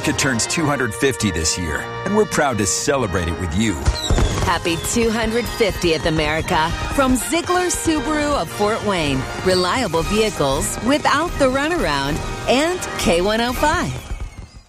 America turns 250 this year, and we're proud to celebrate it with you. Happy 250th, America, from Ziegler Subaru of Fort Wayne. Reliable vehicles without the runaround, and K105.